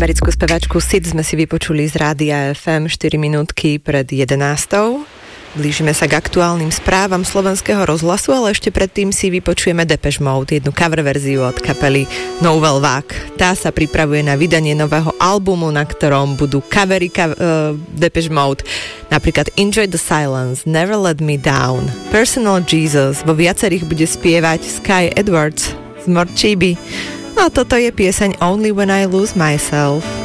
Americkú speváčku Sid sme si vypočuli z Rádia FM 4 minútky pred 11. Blížime sa k aktuálnym správam slovenského rozhlasu, ale ešte predtým si vypočujeme Depeche Mode, jednu cover verziu od kapely Nouvelle Vague. Tá sa pripravuje na vydanie nového albumu, na ktorom budú covery Depeche Mode, napríklad Enjoy the Silence, Never Let Me Down, Personal Jesus, vo viacerých bude spievať Sky Edwards z Morchibi. No a toto je pieseň Only When I Lose Myself.